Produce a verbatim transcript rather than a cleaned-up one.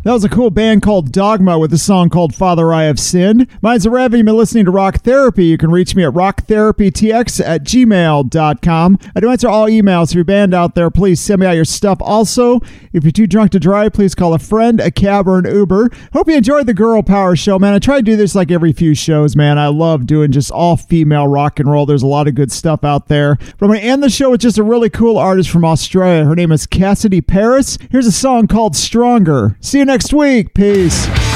That was a cool band called Dogma with a song called Father I Have Sinned. Mine's a Rev, and you've been listening to Rock Therapy. You can reach me at rock therapy t x at gmail dot com. I do answer all emails. If you're a band out there, please send me out your stuff. Also, if you're too drunk to drive, please call a friend, a cab, or an Uber. Hope you enjoyed the Girl Power Show, man. I try to do this like every few shows, man. I love doing just all female rock and roll. There's a lot of good stuff out there. But I'm going to end the show with just a really cool artist from Australia. Her name is Cassidy Paris. Here's a song called Stronger. See you next week. Peace.